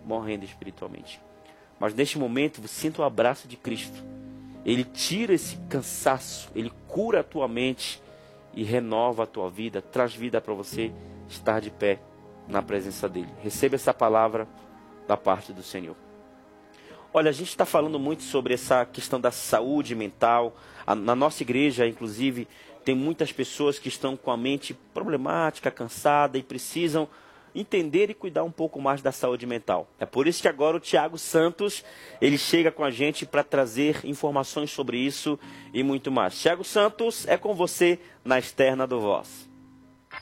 morrendo espiritualmente. Mas neste momento, você sinta o abraço de Cristo. Ele tira esse cansaço, Ele cura a tua mente e renova a tua vida, traz vida para você estar de pé na presença dEle. Receba essa palavra da parte do Senhor. Olha, a gente está falando muito sobre essa questão da saúde mental. Na nossa igreja, inclusive, tem muitas pessoas que estão com a mente problemática, cansada e precisam entender e cuidar um pouco mais da saúde mental. É por isso que agora o Tiago Santos, ele chega com a gente para trazer informações sobre isso e muito mais. Tiago Santos, é com você na externa do Voz.